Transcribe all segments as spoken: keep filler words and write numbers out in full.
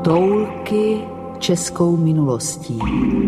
Toulky českou minulostí.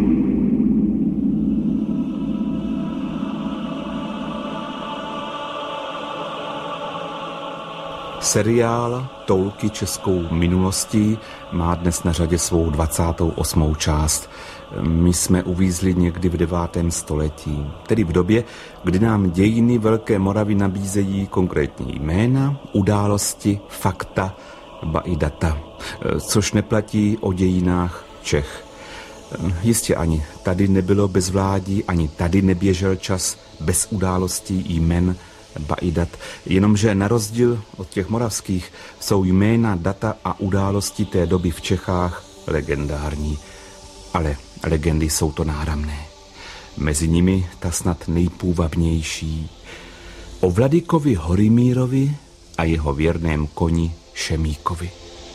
Seriál Toulky českou minulostí má dnes na řadě svou dvacátou osmou část. My jsme uvízli někdy v devátém století, tedy v době, kdy nám dějiny Velké Moravy nabízejí konkrétní jména, události, fakta, ba i data, což neplatí o dějinách Čech. Jistě ani tady nebylo bezvládí, ani tady neběžel čas bez událostí, jmen, ba i dat, jenomže na rozdíl od těch moravských jsou jména, data a události té doby v Čechách legendární. Ale legendy jsou to náramné. Mezi nimi ta snad nejpůvabnější o Vladykovi Horimírovi a jeho věrném koni Šemíkovi.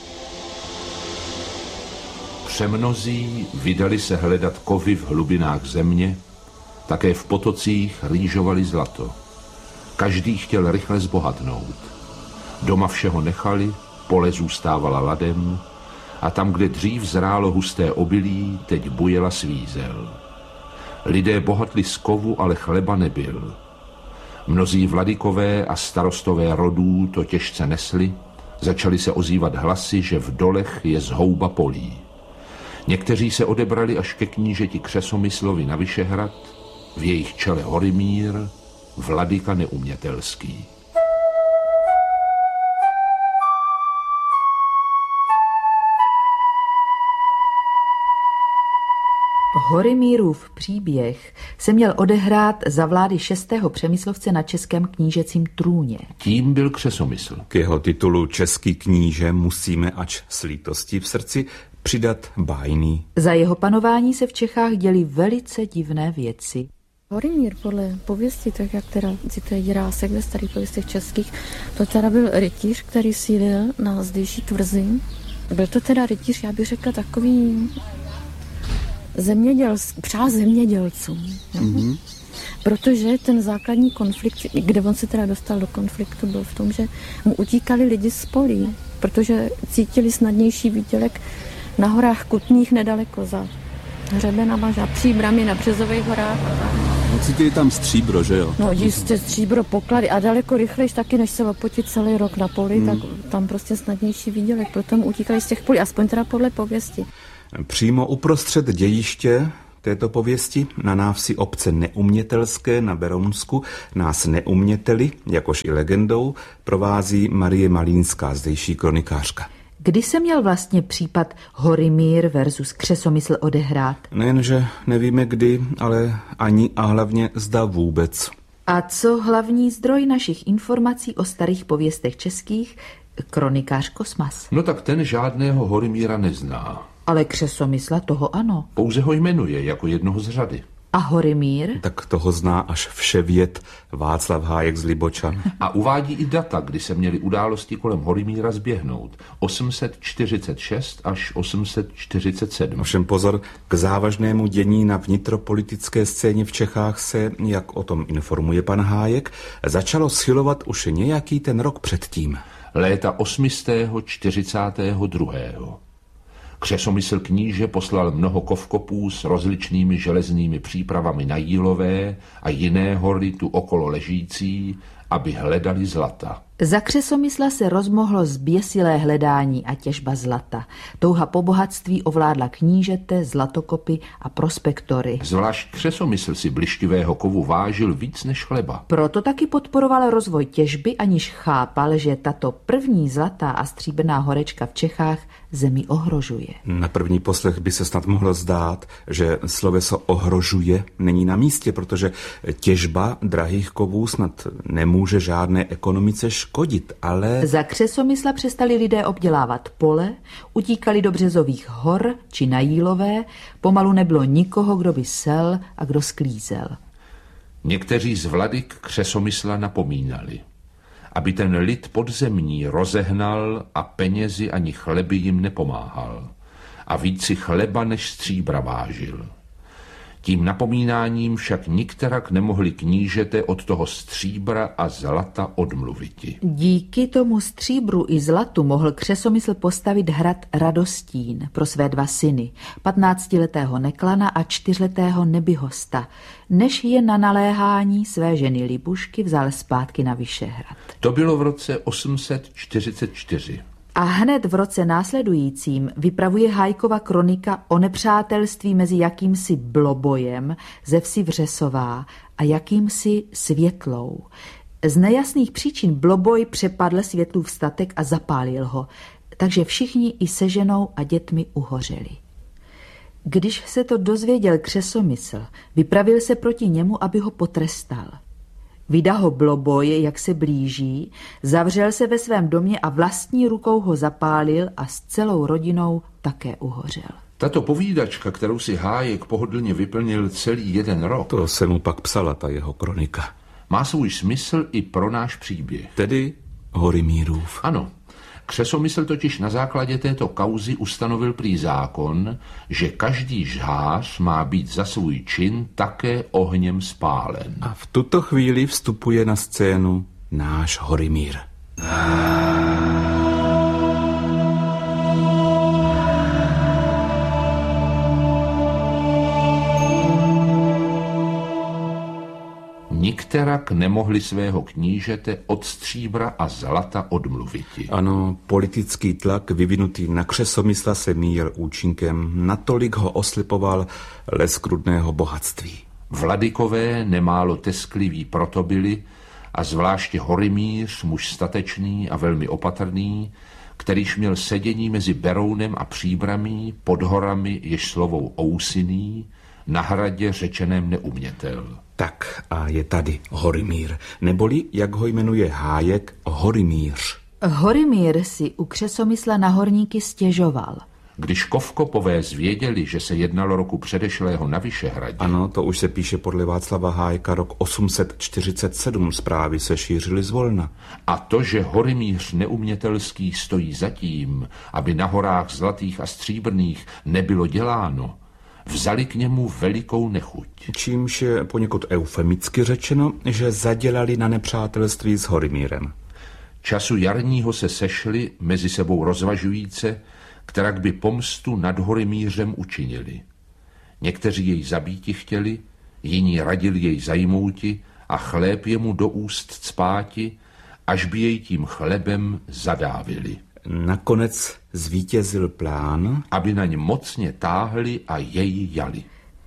Přemnozí vydali se hledat kovy v hlubinách země, také v potocích rýžovali zlato. Každý chtěl rychle zbohatnout. Doma všeho nechali, pole zůstávala ladem a tam, kde dřív zrálo husté obilí, teď bujela svízel. Lidé bohatli z kovu, ale chleba nebyl. Mnozí vladykové a starostové rodů to těžce nesli, začali se ozývat hlasy, že v dolech je zhouba polí. Někteří se odebrali až ke knížeti Křesomyslovi na Vyšehrad, v jejich čele Horimír, Vladyka neumětelský. Horimírův příběh se měl odehrát za vlády šestého Přemyslovce na českém knížecím trůně. Tím byl Křesomysl. K jeho titulu Český kníže musíme, ač s lítostí v srdci, přidat bájný. Za jeho panování se v Čechách děly velice divné věci. Horimír podle pověsti, tak jak teda cituje Jirásek ve starých pověstech českých, to teda byl rytíř, který sídlil na zdejší tvrzi. Byl to teda rytíř, já bych řekla, takový zemědělský, přál zemědělcům. Mm-hmm. Protože ten základní konflikt, kde on se teda dostal do konfliktu, byl v tom, že mu utíkali lidi z polí, protože cítili snadnější výdělek na horách Kutných nedaleko za hřebenama, za Příbrami na Březových horách. No, cítili tam stříbro, že jo? No jistě, stříbro, poklady a daleko rychlejš taky, než se lopotit celý rok na poli, hmm. tak tam prostě snadnější výdělek, proto mu utíkali z těch polí, aspoň teda podle pověsti. Přímo uprostřed dějiště této pověsti na návsi obce Neumětelské na Berounsku nás neuměteli, jakož i legendou, provází Marie Malínská, zdejší kronikářka. Kdy se měl vlastně případ Horimír versus Křesomysl odehrát? Nejenže nevíme kdy, ale ani a hlavně zda vůbec. A co hlavní zdroj našich informací o starých pověstech českých, kronikář Kosmas? No tak ten žádného Horimíra nezná. Ale Křesomysla toho ano. Pouze ho jmenuje jako jednoho z řady. A Horimír? Tak toho zná až vševěd Václav Hájek z Libočan. A uvádí i data, kdy se měly události kolem Horimíra zběhnout. osm set čtyřicet šest až osm set čtyřicet sedm. Ovšem pozor, k závažnému dění na vnitropolitické scéně v Čechách se, jak o tom informuje pan Hájek, začalo schylovat už nějaký ten rok předtím. Léta osmistého čtyřicátého druhého. Křesomysl kníže poslal mnoho kovkopů s rozličnými železnými přípravami na Jílové a jiné hory tu okolo ležící, aby hledali zlata. Za Křesomysla se rozmohlo zběsilé hledání a těžba zlata. Touha po bohatství ovládla knížete, zlatokopy a prospektory. Zvlášť Křesomysl si blištivého kovu vážil víc než chleba. Proto taky podporoval rozvoj těžby, aniž chápal, že tato první zlatá a stříbrná horečka v Čechách zemi ohrožuje. Na první poslech by se snad mohlo zdát, že sloveso ohrožuje není na místě, protože těžba drahých kovů snad nemůže žádné ekonomice škodit, ale... Za Křesomysla přestali lidé obdělávat pole, utíkali do Březových hor či na Jílové, pomalu nebylo nikoho, kdo by sel a kdo sklízel. Někteří z vladyk Křesomysla napomínali, aby ten lid podzemní rozehnal a penězi ani chleby jim nepomáhal a víc si chleba než stříbra vážil. Tím napomínáním však nikterak nemohli knížete od toho stříbra a zlata odmluviti. Díky tomu stříbru i zlatu mohl Křesomysl postavit hrad Radostín pro své dva syny, patnáctiletého Neklana a čtyřletého Nebyhosta, než je na naléhání své ženy Libušky vzal zpátky na Vyšehrad. To bylo v roce osm set čtyřicet čtyři. A hned v roce následujícím vypravuje Hájkova kronika o nepřátelství mezi jakýmsi Blobojem ze vsi Vřesová a jakýmsi Světlou. Z nejasných příčin Bloboj přepadl Světlův statek a zapálil ho, takže všichni i se ženou a dětmi uhořeli. Když se to dozvěděl Křesomysl, vypravil se proti němu, aby ho potrestal. Vida ho Bloboj, jak se blíží, zavřel se ve svém domě a vlastní rukou ho zapálil a s celou rodinou také uhořel. Tato povídačka, kterou si Hájek pohodlně vyplnil celý jeden rok, To se mu pak psala ta jeho kronika. má svůj smysl i pro náš příběh. Tedy Horimírův. Ano, Křesomysl totiž na základě této kauzy ustanovil prý zákon, že každý žhář má být za svůj čin také ohněm spálen. A v tuto chvíli vstupuje na scénu náš Horimír. Nikterak nemohli svého knížete od stříbra a zlata odmluviti. Ano, politický tlak vyvinutý na Křesomysla se míjel účinkem, natolik ho oslipoval leskrudného bohatství. Vladykové nemálo teskliví proto byli, a zvláště Horimíř, muž statečný a velmi opatrný, kterýž měl sedění mezi Berounem a Příbramí, pod horami, jež slovou Ousiný, na hradě řečeném Neumětel. Tak a je tady Horimír, neboli, jak ho jmenuje Hájek, Horimíř. Horimír si u Křesomysla na horníky stěžoval. Když Kovkopové zvěděli, že se jednalo roku předešlého na Vyšehradě, Ano, to už se píše podle Václava Hájka rok osm set čtyřicet sedm, zprávy se šířily zvolna. a to, že Horimíř Neumětelský stojí zatím, aby na horách zlatých a stříbrných nebylo děláno, vzali k němu velikou nechuť. Čímž je poněkud eufemicky řečeno, že zadělali na nepřátelství s Horimírem. Času jarního se sešli, mezi sebou rozvažujíce, kterak by pomstu nad Horimířem učinili. Někteří jej zabíti chtěli, jiní radili jej zajmouti a chléb jemu do úst cpáti, až by jej tím chlebem zadávili. Nakonec zvítězil plán, Aby na ně mocně táhli a jej jali.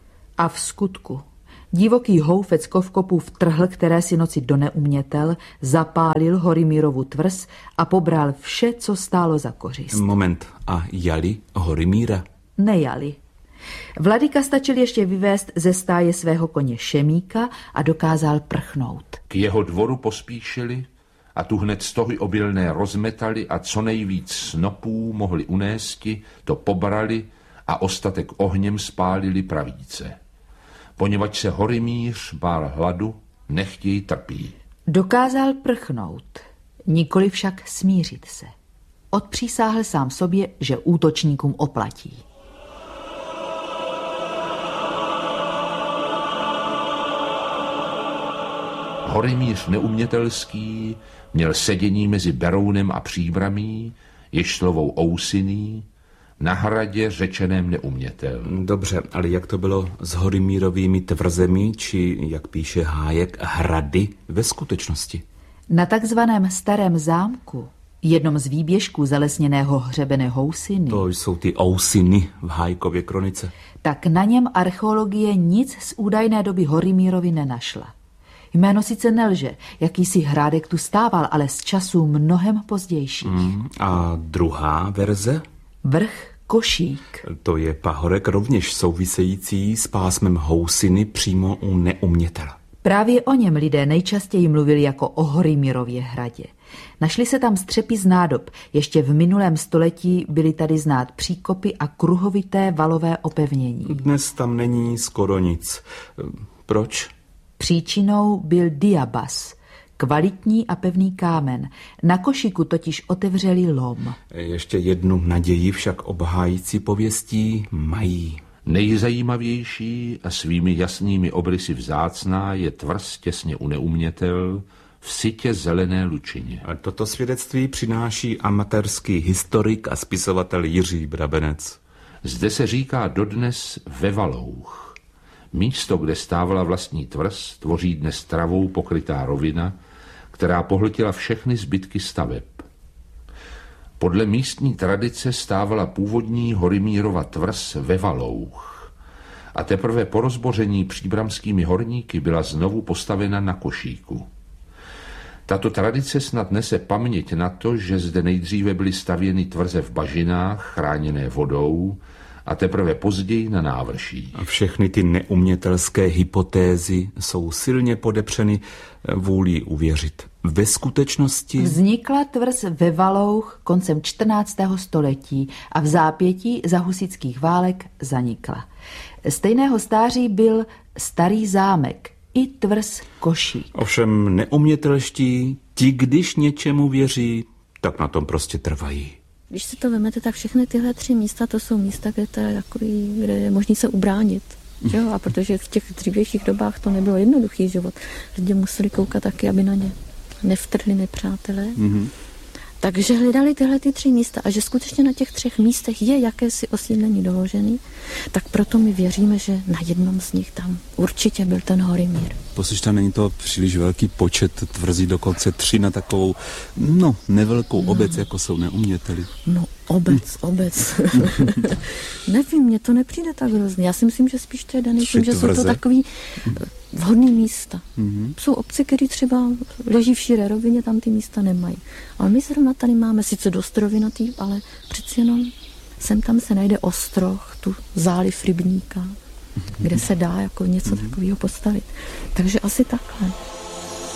A v skutku divoký houfec Kovkopů vtrhl, které si noci do Neumětel, zapálil Horimírovu tvrz a pobral vše, co stálo za kořist. moment, a jali Horimíra. Nejali. Vladyka stačil ještě vyvést ze stáje svého koně Šemíka a dokázal prchnout. K jeho dvoru pospíšili a tu hned stohy obilné rozmetali a co nejvíc snopů mohli unésti, to pobrali a ostatek ohněm spálili pravíce. Poněvadž se Horimíř bál hladu, nechť jej trpí. Dokázal prchnout, nikoli však smířit se. Odpřísáhl sám sobě, že útočníkům oplatí. Horimíř Neumětelský měl sedění mezi Berounem a Příbramí, jež slovou Ousiný, na hradě řečeném Neumětel. Dobře, ale jak to bylo s Horimírovými tvrzemi, či, jak píše Hájek, hrady ve skutečnosti? Na takzvaném starém zámku, jednom z výběžků zalesněného hřebene Housiny, To jsou ty Ousiny v Hájkově kronice. tak na něm archeologie nic z údajné doby Horimírovi nenašla. Jméno sice nelže, jakýsi hrádek tu stával, ale z časů mnohem pozdějších. Mm, a druhá verze? Vrch Košík. To je pahorek rovněž související s pásmem Housiny přímo u Neumětela. Právě o něm lidé nejčastěji mluvili jako o Horimírově hradě. Našly se tam střepy z nádob. Ještě v minulém století byly tady znát příkopy a kruhovité valové opevnění. Dnes tam není skoro nic. Proč? Příčinou byl diabas, kvalitní a pevný kámen. Na Košíku totiž otevřeli lom. Ještě jednu naději však obhájící pověstí mají. Nejzajímavější a svými jasnými obrysy vzácná je tvrz těsně u Neumětel v sytě zelené lučině. A toto svědectví přináší amatérský historik a spisovatel Jiří Brabenec. Zde se říká dodnes Ve Valouch. Místo, kde stávala vlastní tvrz, tvoří dnes travou pokrytá rovina, která pohltila všechny zbytky staveb. Podle místní tradice stávala původní Horymírova tvrz Ve Valouch a teprve po rozboření příbramskými horníky byla znovu postavena na košíku. Tato tradice snad nese paměť na to, že zde nejdříve byly stavěny tvrze v bažinách, chráněné vodou, a teprve později na návrší. A všechny ty neumětelské hypotézy jsou silně podepřeny vůlí uvěřit. Ve skutečnosti vznikla tvrz Ve Valouch koncem čtrnáctého století a v zápětí za husitských válek zanikla. Stejného stáří byl starý zámek i tvrz Košík. Ovšem neumětelští, ti, když něčemu věří, tak na tom prostě trvají. Když si to vemete, tak všechny tyhle tři místa, to jsou místa, kde, to je takový, kde je možný se ubránit. Jo? A protože v těch dřívějších dobách to nebylo jednoduchý život. Lidi museli koukat taky, aby na ně nevtrhli nepřátelé. Mm-hmm. Takže hledali tyhle ty tři místa a že skutečně na těch třech místech je jakési osídlení doložený, tak proto my věříme, že na jednom z nich tam určitě byl ten Horymír. Poslyšte, není to příliš velký počet tvrzí, dokonce tři na takovou, no, nevelkou no. obec, jako jsou Neuměteli. No, obec, obec. Nevím, mně to nepřijde tak hrozně. Já si myslím, že spíš to je daný tím, že jsou to takový vhodný místa. Mm-hmm. Jsou obce, které třeba leží v širé rovině, tam ty místa nemají. Ale my zrovna tady máme sice dost rovinatý, ale přeci jenom sem tam se najde ostroh, tu záliv rybníka, mm-hmm. kde se dá jako něco mm-hmm. takového postavit. Takže asi takhle.